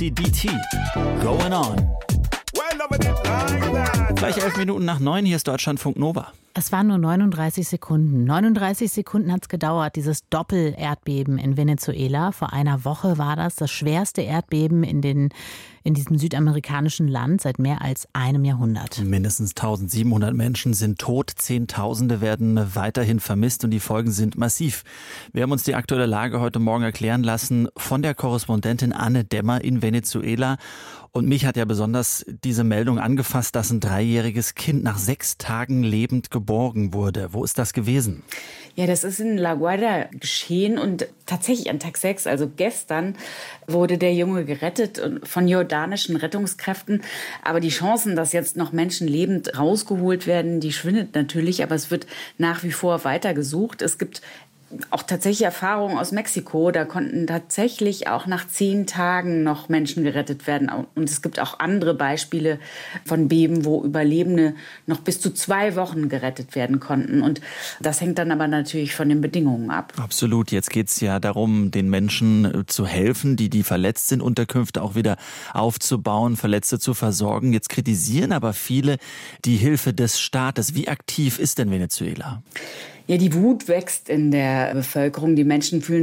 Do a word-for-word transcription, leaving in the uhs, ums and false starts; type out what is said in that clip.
C D T. Going on. Gleich elf Minuten nach neun, hier ist Deutschlandfunk Nova. Es waren nur neununddreißig Sekunden. neununddreißig Sekunden hat es gedauert, dieses Doppel-Erdbeben in Venezuela. Vor einer Woche war das das schwerste Erdbeben in, den, in diesem südamerikanischen Land seit mehr als einem Jahrhundert. Mindestens tausendsiebenhundert Menschen sind tot, Zehntausende werden weiterhin vermisst und die Folgen sind massiv. Wir haben uns die aktuelle Lage heute Morgen erklären lassen von der Korrespondentin Anne Dämmer in Venezuela. Und mich hat ja besonders diese Meldung angefasst, dass ein dreijähriges Kind nach sechs Tagen lebend geborgen wurde. Wo ist das gewesen? Ja, das ist in La Guaira geschehen und tatsächlich an Tag sechs, also gestern, wurde der Junge gerettet von jordanischen Rettungskräften. Aber die Chancen, dass jetzt noch Menschen lebend rausgeholt werden, die schwindet natürlich. Aber es wird nach wie vor weitergesucht. Es gibt auch tatsächlich Erfahrungen aus Mexiko. Da konnten tatsächlich auch nach zehn Tagen noch Menschen gerettet werden. Und es gibt auch andere Beispiele von Beben, wo Überlebende noch bis zu zwei Wochen gerettet werden konnten. Und das hängt dann aber natürlich von den Bedingungen ab. Absolut. Jetzt geht es ja darum, den Menschen zu helfen, die, die verletzt sind, Unterkünfte auch wieder aufzubauen, Verletzte zu versorgen. Jetzt kritisieren aber viele die Hilfe des Staates. Wie aktiv ist denn Venezuela? Ja, die Wut wächst in der Bevölkerung. Die Menschen fühlen